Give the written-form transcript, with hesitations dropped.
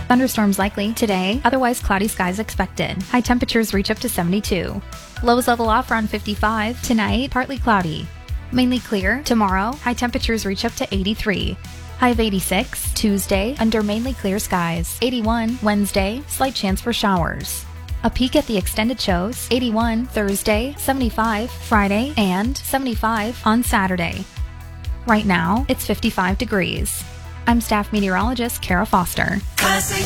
Thunderstorms likely today, otherwise cloudy skies expected. High temperatures reach up to 72. Lows level off around 55. Tonight, partly cloudy. Mainly clear. Tomorrow, high temperatures reach up to 83. High of 86. Tuesday, under mainly clear skies. 81. Wednesday, slight chance for showers. A peek at the extended shows. 81 Thursday, 75 Friday, and 75 on Saturday. Right now, it's 55 degrees. I'm staff meteorologist Kara Foster. Classic